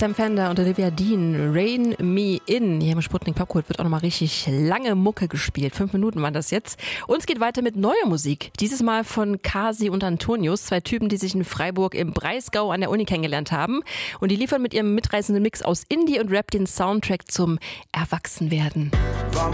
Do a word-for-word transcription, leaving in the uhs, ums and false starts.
Sam Fender und Olivia Dean, Rain Me In. Hier im Sputnik Popkult wird auch nochmal richtig lange Mucke gespielt. Fünf Minuten waren das jetzt. Und es geht weiter mit neuer Musik. Dieses Mal von Kasi und Antonius, zwei Typen, die sich in Freiburg im Breisgau an der Uni kennengelernt haben. Und die liefern mit ihrem mitreißenden Mix aus Indie und Rap den Soundtrack zum Erwachsenwerden.